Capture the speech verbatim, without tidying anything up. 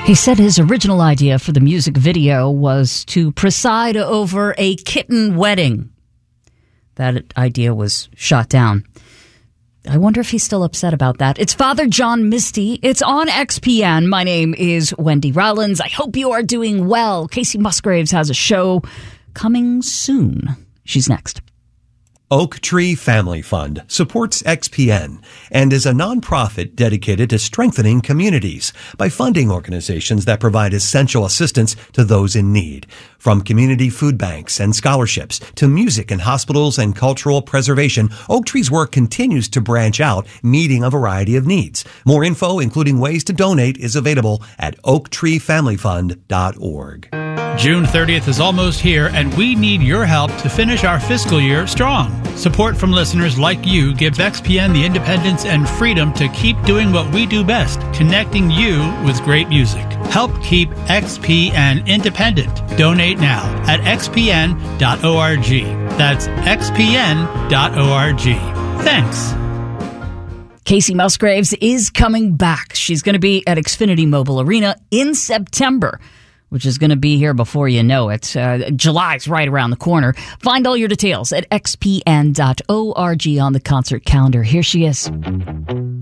He said his original idea for the music video was to preside over a kitten wedding. That idea was shot down. I wonder if he's still upset about that. It's Father John Misty. It's on X P N. My name is Wendy Rollins. I hope you are doing well. Casey Musgraves has a show coming soon. She's next. Oak Tree Family Fund supports X P N and is a nonprofit dedicated to strengthening communities by funding organizations that provide essential assistance to those in need. From community food banks and scholarships to music in hospitals and cultural preservation, Oak Tree's work continues to branch out, meeting a variety of needs. More info, including ways to donate, is available at oak tree family fund dot org. June thirtieth is almost here, and we need your help to finish our fiscal year strong. Support from listeners like you gives X P N the independence and freedom to keep doing what we do best, connecting you with great music. Help keep X P N independent. Donate now at x p n dot org. That's x p n dot org. Thanks. Casey Musgraves is coming back. She's going to be at Xfinity Mobile Arena in September, which is going to be here before you know it. Uh, July's right around the corner. Find all your details at x p n dot org on the concert calendar. Here she is.